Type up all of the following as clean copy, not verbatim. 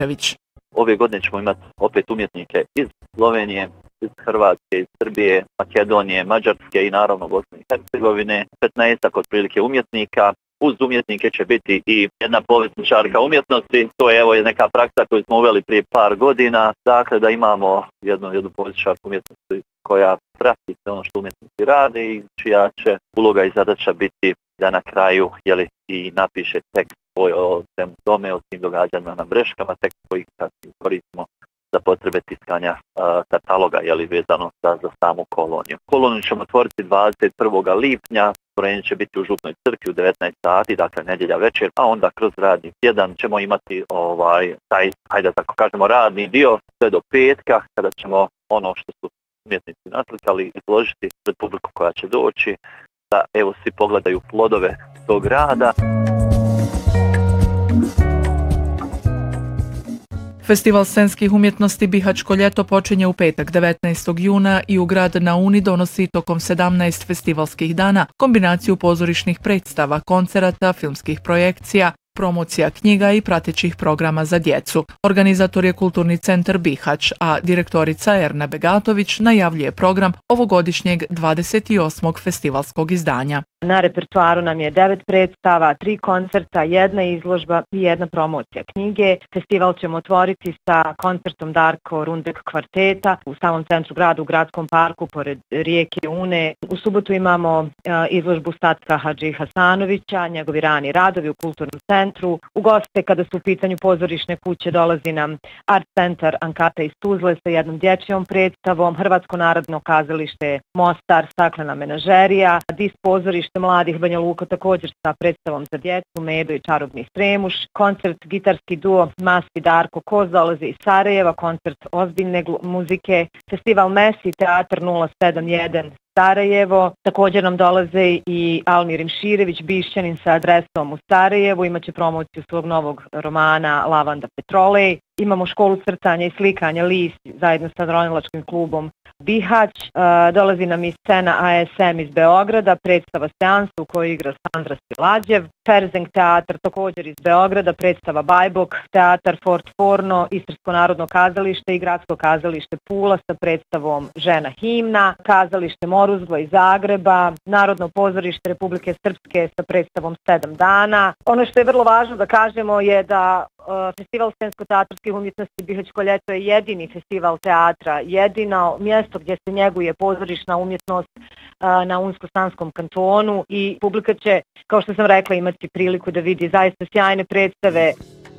Milošević. Ove godine ćemo imati opet umjetnike iz Slovenije, iz Hrvatske, iz Srbije, Makedonije, Mađarske i naravno Bosne i Hercegovine. 15-ak otprilike umjetnika. Uz umjetnike će biti i jedna povjesničarka umjetnosti. To je evo neka praksa koju smo uveli prije par godina. Dakle, da imamo jednu povjesničarku umjetnosti koja prati sve ono što umjetnici rade i čija će uloga i zadaća biti da na kraju i napiše tekst o svemu tome, o svim događanjima na breškama, tekst koji koristimo za potrebe tiskanja kataloga vezano za samu koloniju. Koloniju ćemo otvoriti 21. lipnja, otvorenje će biti u Župnoj crkvi u 19 sati, dakle nedjelja večer, a onda kroz radni tjedan ćemo imati taj, hajde tako kažemo, radni dio sve do petka, kada ćemo ono što su umjetnici naslikali izložiti pred publiku koja će doći, da evo svi pogledaju plodove tog rada. Festival scenskih umjetnosti Bihaćko ljeto počinje u petak 19. juna i u grad na Uni donosi tokom 17 festivalskih dana kombinaciju pozorišnih predstava, koncerata, filmskih projekcija, promocija knjiga i pratećih programa za djecu. Organizator je Kulturni centar Bihać, a direktorica Erna Begatović najavljuje program ovogodišnjeg 28. festivalskog izdanja. Na repertoaru nam je 9 predstava, 3 koncerta, 1 izložba i 1 promocija knjige. Festival ćemo otvoriti sa koncertom Darko Rundek kvarteta u samom centru grada, u gradskom parku, pored rijeke Une. U subotu imamo izložbu Statka Hadži Hasanovića, njegovi rani radovi u Kulturnom centru. U goste, kada su u pitanju pozorišne kuće, dolazi nam Art Centar Ankata iz Tuzle sa jednom dječjom predstavom, Hrvatsko narodno kazalište Mostar, Staklena menažerija, Dis pozorište mladih Banja Luka također sa predstavom za djecu, Medo i čarobni Stremuš, koncert gitarski duo Masti Darko Koz dolazi iz Sarajeva, koncert ozbiljne muzike, festival Mesi, teatar 071 Sarajevo, također nam dolaze i Almir Imširević, Bišćanin sa adresom u Sarajevu, imaće promociju svog novog romana Lavanda Petrolej. Imamo školu crtanja i slikanja List zajedno sa ronilačkim klubom Bihać. Dolazi nam i scena ASM iz Beograda, predstava Seansa u kojoj igra Sandra Silađev. Ferzeng teatar također iz Beograda, predstava Bajbok, teatar Fort Forno, Istarsko narodno kazalište i Gradsko kazalište Pula sa predstavom Žena himna, kazalište Moruzgva iz Zagreba, Narodno pozorište Republike Srpske sa predstavom 7 dana. Ono što je vrlo važno da kažemo je da Festival scensko-teatarskih umjetnosti Bihaćko ljeto je jedini festival teatra, jedino mjesto gdje se njeguje pozorišna umjetnost na Unsko-Sanskom kantonu i publika će, kao što sam rekla, imati priliku da vidi zaista sjajne predstave.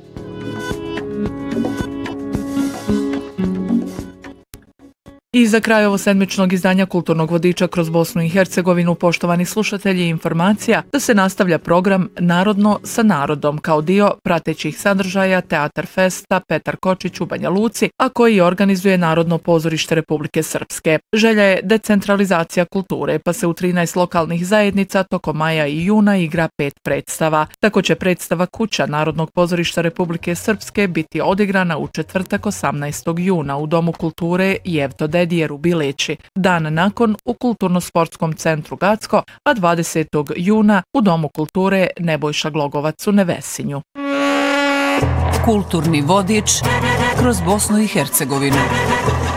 I za kraj ovo sedmičnog izdanja Kulturnog vodiča kroz Bosnu i Hercegovinu, poštovani slušatelji, informacija da se nastavlja program Narodno sa narodom kao dio pratećih sadržaja Teatar Festa Petar Kočić u Banja Luci, a koji organizuje Narodno pozorište Republike Srpske. Želja je decentralizacija kulture, pa se u 13 lokalnih zajednica tokom maja i juna igra 5 predstava. Tako će predstava Kuća Narodnog pozorišta Republike Srpske biti odigrana u četvrtak 18. juna u Domu kulture Jevto Dedijer u Bileći, dan nakon u Kulturno-sportskom centru Gacko, a 20. juna u Domu kulture Nebojša Glogovac u Nevesinju. Kulturni vodič kroz Bosnu i Hercegovinu.